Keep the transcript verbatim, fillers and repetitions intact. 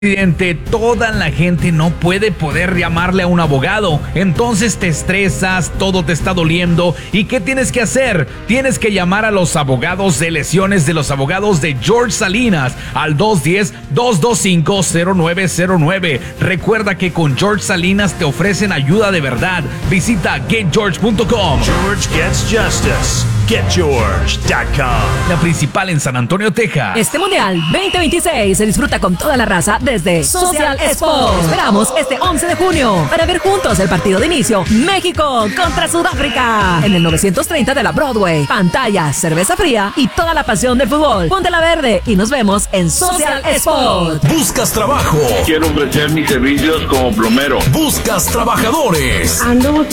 Presidente, toda la gente no puede poder llamarle a un abogado, entonces te estresas, todo te está doliendo. ¿Y qué tienes que hacer? Tienes que llamar a los abogados de lesiones de los abogados de George Salinas al dos uno cero, dos dos cinco, cero nueve cero nueve. Recuerda que con George Salinas te ofrecen ayuda de verdad. Visita get george punto com. George Gets Justice. get george punto com. La principal en San Antonio, Texas. Este Mundial veinte veintiséis se disfruta con toda la raza desde Social Sports. Esperamos este once de junio para ver juntos el partido de inicio México contra Sudáfrica en el novecientos treinta de la Broadway. Pantalla, cerveza fría y toda la pasión del fútbol. Ponte la verde y nos vemos en Social Sports. ¿Buscas trabajo? Quiero ofrecer mis servicios como plomero. ¿Buscas trabajadores? Ando